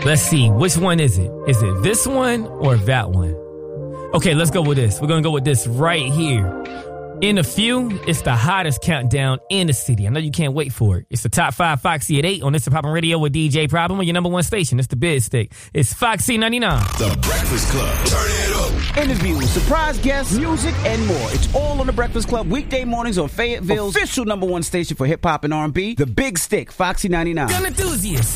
Let's see, which one is it? Is it this one or that one? Okay, let's go with this. We're going to go with this right here. In a few, it's the hottest countdown in the city. I know you can't wait for it. It's the Top 5 Foxy at 8 on This Is Poppin' Radio with DJ Problem on your number one station. It's the Biz Stick. It's Foxy 99. The Breakfast Club. Turn it up. Interviews, surprise guests, music, and more. It's all on The Breakfast Club weekday mornings on Fayetteville's official number one station for hip-hop and R&B, The Big Stick, Foxy 99. Gun enthusiasts.